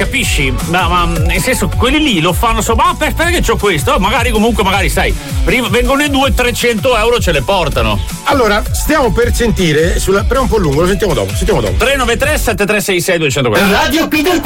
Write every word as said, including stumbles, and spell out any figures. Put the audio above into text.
capisci? Ma, ma nel senso, quelli lì lo fanno so, ma aspetta che c'ho questo, oh, magari comunque, magari sai, prima vengono in due, trecento euro ce le portano. Allora, stiamo per sentire, sulla, però è un po' lungo, lo sentiamo dopo, sentiamo dopo. tre nove tre sette tre sei sei due zero quattro Radio Peter